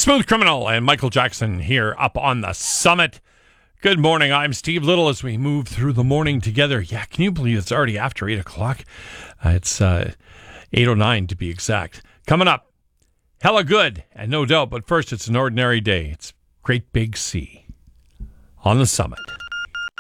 Smooth Criminal and Michael Jackson here up on the summit. Good morning. I'm Steve Little as we move through the morning together. Yeah, can you believe it's already after 8 o'clock? It's 8:09 to be exact. Coming up, hella good, and no doubt, but first it's an ordinary day. It's Great Big Sea on the summit.